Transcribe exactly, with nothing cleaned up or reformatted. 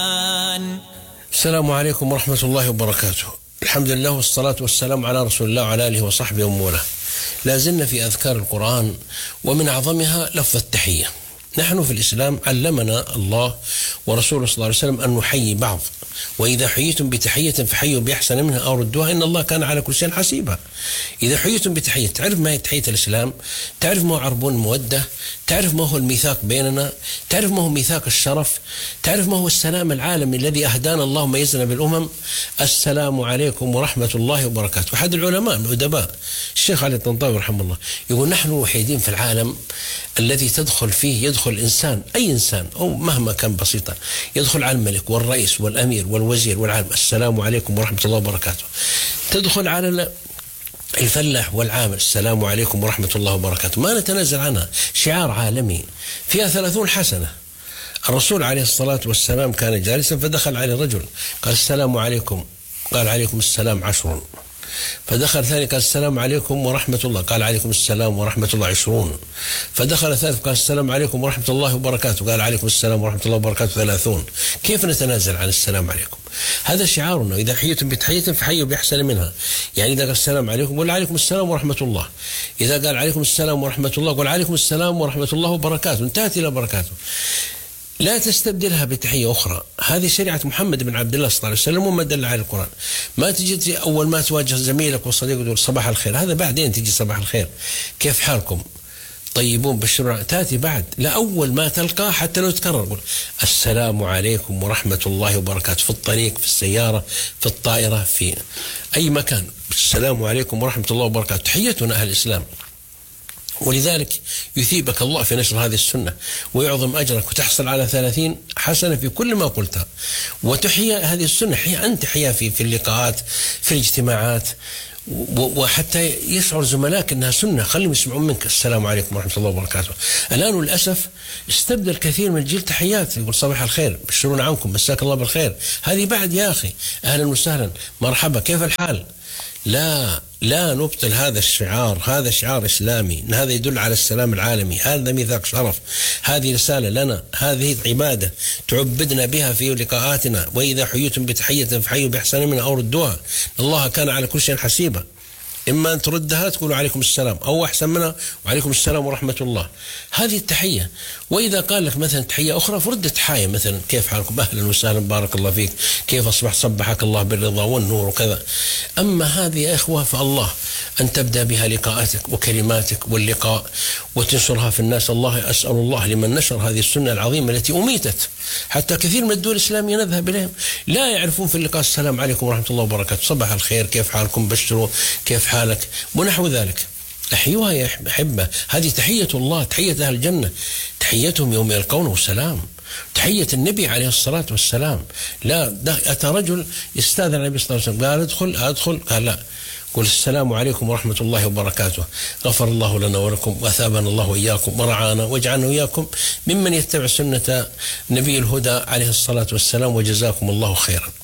السلام عليكم ورحمة الله وبركاته. الحمد لله والصلاة والسلام على رسول الله وعلى آله وصحبه ومن لا زلنا في أذكار القرآن، ومن أعظمها لفظ التحية. نحن في الإسلام علمنا الله ورسوله صلى الله عليه وسلم أن نحيي بعض، وإذا حييتم بتحية فحيوا بأحسن منها أو ردوها إن الله كان على كل شيء حسيبا. إذا حييتم بتحية، تعرف ما هي تحية الإسلام، تعرف ما هو عربون المودة، تعرف ما هو الميثاق بيننا، تعرف ما هو ميثاق الشرف، تعرف ما هو السلام العالمي الذي أهدانا الله ميزنا بالأمم. السلام عليكم ورحمة الله وبركاته. أحد العلماء الأدباء الشيخ علي الطنطاوي رحمه الله يقول: نحن الوحيدين في العالم الذي تدخل فيه يدخل إنسان، أي إنسان أو مهما كان بسيطا، يدخل على الملك والرئيس والأمير والوزير والعالم السلام عليكم ورحمة الله وبركاته. تدخل على الفلاح والعامل السلام عليكم ورحمة الله وبركاته. ما نتنازل عنها، شعار عالمي فيها ثلاثون حسنة. الرسول عليه الصلاة والسلام كان جالسا فدخل عليه رجل قال: السلام عليكم، قال: عليكم السلام عشر. فدخل ثاني قال: السلام عليكم ورحمة الله، قال: عليكم السلام ورحمة الله عشرون. فدخل ثالث قال: السلام عليكم ورحمة الله وبركاته، قال: عليكم السلام ورحمة الله وبركاته ثلاثون. كيف نتنازل عن السلام عليكم؟ هذا شعارنا. إذا حييتم بتحية فحيوا بأحسن منها. يعني إذا قال السلام عليكم قل عليكم السلام ورحمة الله، إذا قال عليكم السلام ورحمة الله قل عليكم السلام ورحمة الله وبركاته، انتهت إلى بركاته. لا تستبدلها بتحية أخرى. هذه شريعة محمد بن عبد الله صلى الله عليه وسلم وما دل على القرآن. ما تجي أول ما تواجه زميلك وصديقك تقول صباح الخير، هذا بعدين تجي صباح الخير، كيف حالكم؟ طيبون بشرون، تأتي بعد. لا، أول ما تلقاه حتى لو تكرر قول السلام عليكم ورحمة الله وبركاته، في الطريق، في السيارة، في الطائرة، في أي مكان، السلام عليكم ورحمة الله وبركاته. تحيتنا أهل الإسلام. ولذلك يثيبك الله في نشر هذه السنة ويعظم أجرك وتحصل على ثلاثين حسنة في كل ما قلتها. وتحيا هذه السنة، حيا أنت حيا في في اللقاءات، في الاجتماعات، وحتى يشعر زملائك أنها سنة، خليهم يسمعون منك السلام عليكم ورحمة الله وبركاته. الآن للأسف استبدل كثير من الجيل تحيات، يقول صباح الخير، بشرون عنكم، مساك الله بالخير. هذه بعد يا أخي، أهلا وسهلا، مرحبا، كيف الحال؟ لا لا نبطل هذا الشعار، هذا شعار إسلامي، هذا يدل على السلام العالمي، هذا ميثاق شرف، هذه رسالة لنا، هذه عبادة تعبدنا بها في لقاءاتنا. وإذا حييتم بتحية فحيوا بأحسن منها أو ردوها، الله كان على كل شيء حسيبا. إما أن تردها تقولوا عليكم السلام، أو أحسن منها وعليكم السلام ورحمة الله. هذه التحية. وإذا قال لك مثلا تحية أخرى فردت حاية، مثلا كيف حالكم، أهلا وسهلا، بارك الله فيك، كيف أصبحت، صبحك الله بالرضا والنور وكذا. أما هذه يا إخوة فالله أن تبدأ بها لقاءاتك وكلماتك واللقاء وتنشرها في الناس. الله أسأل الله لمن نشر هذه السنة العظيمة التي أميتت، حتى كثير من الدول الإسلامية نذهب إليهم لا يعرفون في اللقاء السلام عليكم ورحمة الله وبركاته، صباح الخير، كيف حالكم، بشروا، كيف حالك، ونحو ذلك. أحيوها يا أحبة. هذه تحية الله، تحية أهل الجنة، تحيتهم يوم يلقونه السلام، تحية النبي عليه الصلاة والسلام. لا، أتى رجل يستاذن النبي صلى الله عليه وسلم، قال ادخل أدخل، قال لا، قل السلام عليكم ورحمة الله وبركاته، غفر الله لنا ولكم وأثابنا الله وإياكم ورعانا واجعلنا وإياكم ممن يتبع سنة نبي الهدى عليه الصلاة والسلام، وجزاكم الله خيرا.